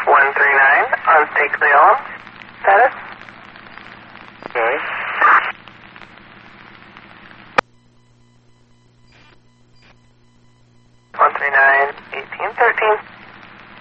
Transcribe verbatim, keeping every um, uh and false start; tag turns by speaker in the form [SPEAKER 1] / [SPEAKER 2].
[SPEAKER 1] one three nine on Stake Leon. Status?
[SPEAKER 2] Okay.
[SPEAKER 1] one three nine, eighteen thirteen.